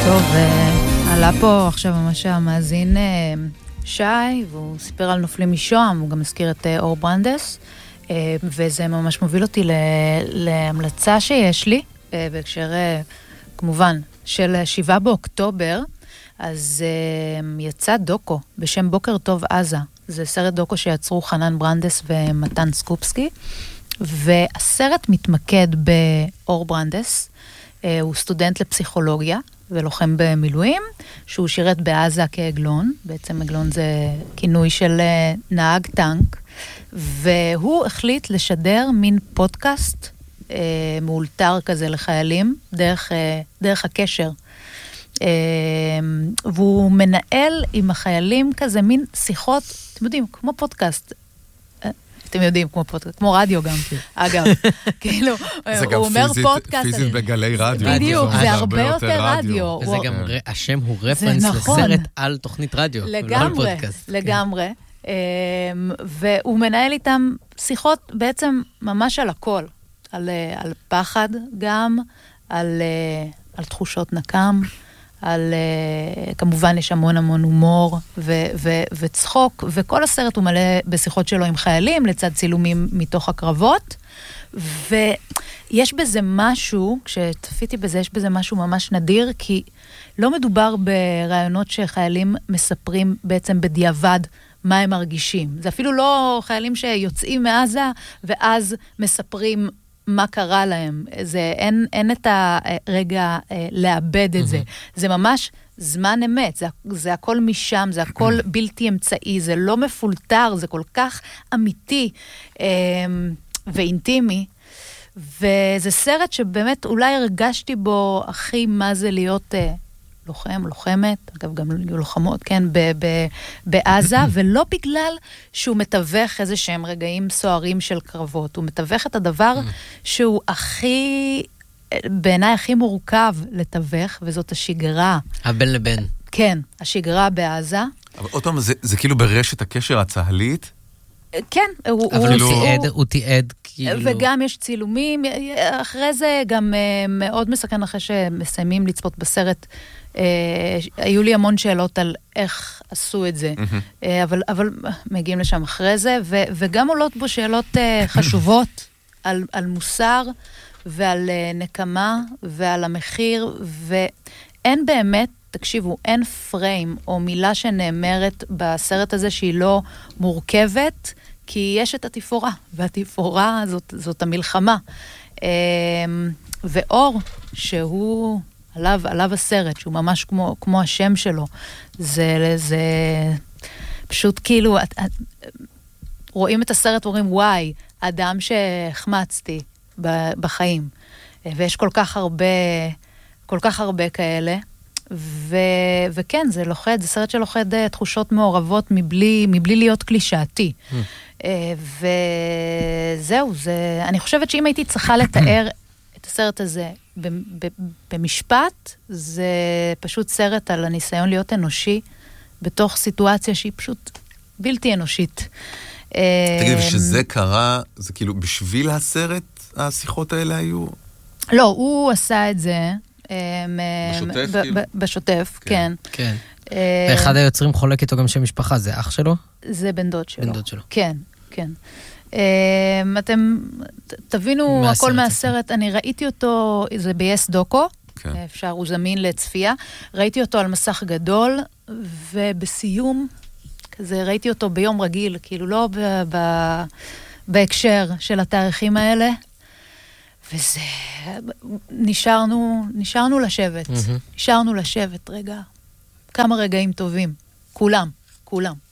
טוב, עלה פה עכשיו ממש המאזין שי, והוא סיפר על נופלים משוהם, הוא גם הזכיר את אור ברנדס, וזה ממש מוביל אותי להמלצה שיש לי, בהקשר כמובן של 7 באוקטובר, אז יצא דוקו בשם בוקר טוב עזה. זה סרט דוקו שיצרו חנן ברנדס ומתן סקופסקי, והסרט מתמקד באור ברנדס, הוא סטודנט לפסיכולוגיה ולוחם במילואים, שהוא שירת בעזה כעגלון, בעצם עגלון זה כינוי של נהג טנק, והוא החליט לשדר מין פודקאסט מאולתר כזה לחיילים, דרך הקשר. והוא מנהל עם החיילים כזה מין שיחות, אתם יודעים, כמו פודקאסט, אתם יודעים, כמו פודקאסט, כמו רדיו גם, אגב. כאילו, הוא אומר פודקאסט. זה גם פיזית בגלי רדיו. בדיוק, זה הרבה יותר רדיו. וזה גם, השם הוא רפרנס לסרט על תוכנית רדיו. לגמרי, לגמרי. והוא מנהל איתם שיחות בעצם ממש על הכל. על פחד גם, על תחושות נקם, כמובן יש המון הומור וצחוק, וכל הסרט הוא מלא בשיחות שלו עם חיילים, לצד צילומים מתוך הקרבות, ויש בזה משהו, כשתפיתי בזה, יש בזה משהו ממש נדיר, כי לא מדובר ברעיונות שחיילים מספרים בעצם בדיעבד מה הם מרגישים. זה אפילו לא חיילים שיוצאים מעזה, ואז מספרים מה קרה להם. אין את הרגע לאבד את זה. זה ממש זמן אמת. זה הכל משם, זה הכל בלתי אמצעי, זה לא מפולטר, זה כל כך אמיתי ואינטימי. וזה סרט שבאמת אולי הרגשתי בו הכי מה זה להיות לוחם, לוחמת, אגב גם לוחמות, כן, בעזה, ולא בגלל שהוא מתווך איזה שהם רגעים סוערים של קרבות, הוא מתווך את הדבר שהוא הכי, בעיניי הכי מורכב לתווך, וזאת השגרה. הבן לבן. כן, השגרה בעזה. אבל עוד פעם, זה כאילו ברשת הקשר הצהלית? כן. אבל הוא תיעד כאילו... וגם יש צילומים, אחרי זה גם מאוד מסכן אחרי שמסיימים לצפות בסרט, היו לי המון שאלות על איך עשו את זה, אבל מגיעים לשם אחרי זה, וגם עולות בו שאלות חשובות על מוסר ועל נקמה ועל המחיר, ואין באמת, תקשיבו, אין פריים או מילה שנאמרת בסרט הזה שהיא לא מורכבת, כי יש את התפאורה, והתפאורה זאת המלחמה. ואור, שהוא עליו הסרט, שהוא ממש כמו השם שלו, זה פשוט כאילו, רואים את הסרט ואומרים, וואי, אדם שהחמצתי בחיים. ויש כל כך הרבה כאלה. וכן, זה לוחד, זה סרט שלוחד תחושות מעורבות מבלי להיות קלישאתי. וזהו, אני חושבת שאם הייתי צריכה לתאר את הסרט הזה במשפט, זה פשוט סרט על הניסיון להיות אנושי, בתוך סיטואציה שהיא פשוט בלתי אנושית. תגיד, ושזה קרה, זה כאילו בשביל הסרט, השיחות האלה היו? לא, הוא עשה את זה, בשוטף? בשוטף, כן. כן. ואחד היוצרים חולק איתו גם שם משפחה, זה אח שלו? זה בן דוד שלו. בן דוד שלו. כן, כן. אתם תבינו הכל מהסרט, אני ראיתי אותו, זה ב-yes דוקו, אפשר, הוא זמין לצפייה, ראיתי אותו על מסך גדול, ובסיום, כזה ראיתי אותו ביום רגיל, כאילו לא בהקשר של התאריכים האלה, וזה, נשארנו לשבת, רגע, כמה רגעים טובים, כולם.